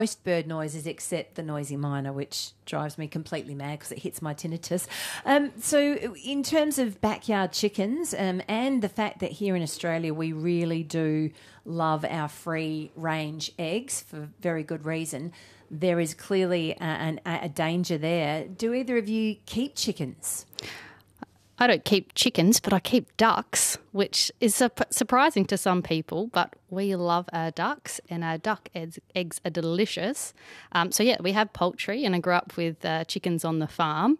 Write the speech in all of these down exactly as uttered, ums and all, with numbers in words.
most bird noises except the noisy miner, which drives me completely mad because it hits my tinnitus. Um, so in terms of backyard chickens um, and the fact that here in Australia we really do love our free-range eggs for very good reason, there is clearly a, an, a danger there. Do either of you keep chickens? I don't keep chickens, but I keep ducks, which is su- surprising to some people, but we love our ducks and our duck eggs, eggs are delicious. Um, so, yeah, we have poultry and I grew up with uh, chickens on the farm.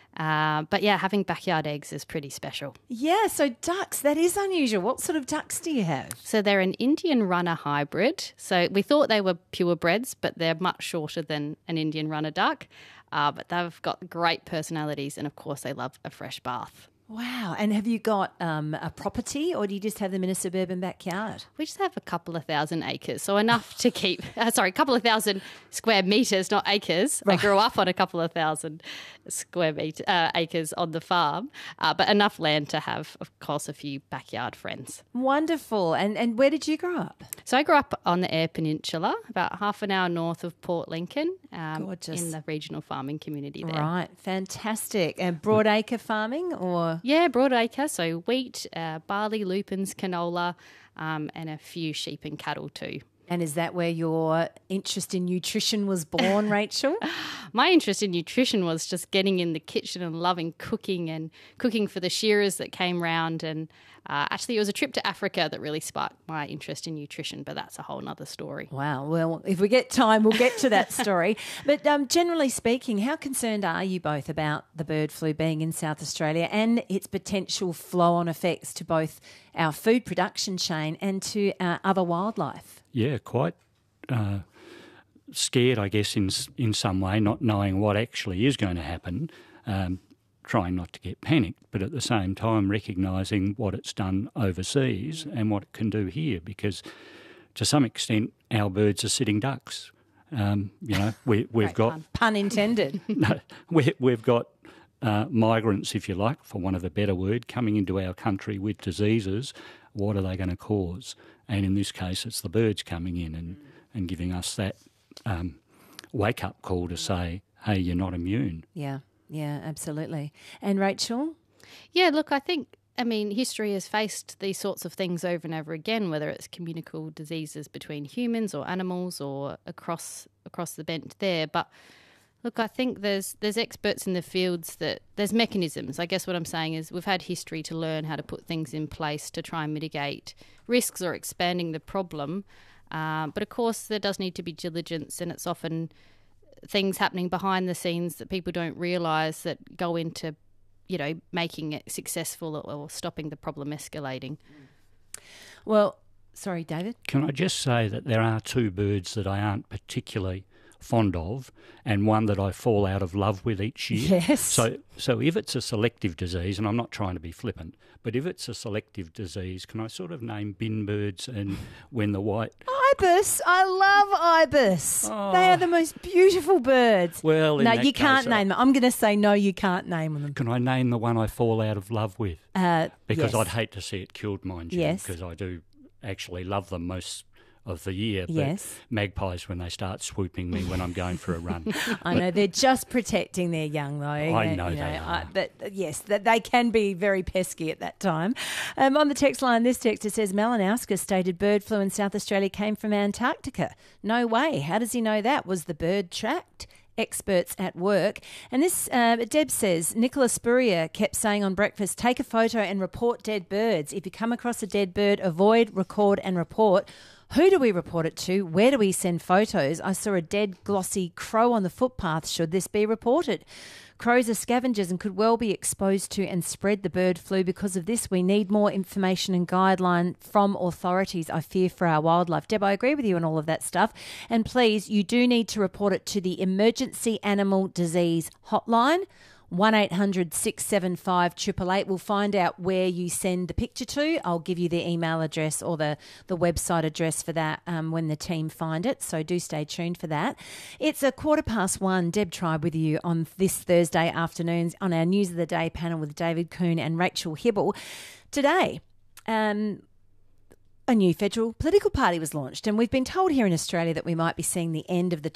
Uh, but, yeah, having backyard eggs is pretty special. Yeah, so ducks, that is unusual. What sort of ducks do you have? So they're an Indian runner hybrid. So we thought they were purebreds, but they're much shorter than an Indian runner duck. Uh, but they've got great personalities and, of course, they love a fresh bath. Wow. And have you got um, a property or do you just have them in a suburban backyard? We just have a couple of thousand acres, so enough to keep, uh, sorry, a couple of thousand square metres, not acres. Right. I grew up on a couple of thousand square metre, uh, acres on the farm, uh, but enough land to have, of course, a few backyard friends. Wonderful. And and where did you grow up? So I grew up on the Eyre Peninsula, about half an hour north of Port Lincoln, um, Gorgeous. In the regional farming community there. Right, fantastic. And broadacre farming or? Yeah, broadacre, so wheat, uh, barley, lupins, canola, um, and a few sheep and cattle too. And is that where your interest in nutrition was born, Rachel? My interest in nutrition was just getting in the kitchen and loving cooking and cooking for the shearers that came round. And uh, actually it was a trip to Africa that really sparked my interest in nutrition, but that's a whole nother story. Wow. Well, if we get time, we'll get to that story. But um, generally speaking, how concerned are you both about the bird flu being in South Australia and its potential flow-on effects to both our food production chain and to uh, other wildlife? Yeah, quite uh, scared, I guess, in in some way, not knowing what actually is going to happen, um, trying not to get panicked, but at the same time recognising what it's done overseas and what it can do here, because to some extent our birds are sitting ducks. Um, you know, we, we've got... Pun, pun intended. no, we, we've got uh, migrants, if you like, for want of a better word, coming into our country with diseases. What are they going to cause? And in this case, it's the birds coming in and, and giving us that um, wake-up call to say, hey, you're not immune. Yeah, yeah, absolutely. And Rachel? Yeah, look, I think, I mean, history has faced these sorts of things over and over again, whether it's communicable diseases between humans or animals or across across the bent there. But look, I think there's there's experts in the fields that there's mechanisms. I guess what I'm saying is we've had history to learn how to put things in place to try and mitigate risks or expanding the problem. Um, but of course, there does need to be diligence, and it's often things happening behind the scenes that people don't realise that go into, you know, making it successful or, or stopping the problem escalating. Well, sorry, David. Can I just say that there are two birds that I aren't particularly fond of, and one that I fall out of love with each year. Yes. So, so if it's a selective disease, and I'm not trying to be flippant, but if it's a selective disease, can I sort of name bin birds and when the white... Ibis. I love ibis. Oh. They are the most beautiful birds. Well, in no, that you can't case, name them. I'm going to say no, you can't name them. Can I name the one I fall out of love with? Uh, Because yes. I'd hate to see it killed, mind you, Yes. because I do actually love them most of the year. But Yes. magpies, when they start swooping me when I'm going for a run. I know, they're just protecting their young, though. I know you they I, are. but yes, that they can be very pesky at that time. Um, on the text line, this texter says Malinowska stated bird flu in South Australia came from Antarctica. No way. How does he know that? Was the bird tracked? Experts at work. And this, uh, Deb says, Nicola Spurrier kept saying on breakfast, take a photo and report dead birds. If you come across a dead bird, avoid, record and report. Who do we report it to? Where do we send photos? I saw a dead glossy crow on the footpath. Should this be reported? Crows are scavengers and could well be exposed to and spread the bird flu. Because of this, we need more information and guideline from authorities, I fear, for our wildlife. Deb, I agree with you on all of that stuff. And please, you do need to report it to the Emergency Animal Disease Hotline, one eight hundred six seven five eight eight eight. We'll find out where you send the picture to. I'll give you the email address or the, the website address for that um, when the team find it, so do stay tuned for that. It's a quarter past one. Deb Tribe with you on this Thursday afternoons on our News of the Day panel with David Kuhn and Rachel Hibble. Today, um, A new federal political party was launched, and we've been told here in Australia that we might be seeing the end of the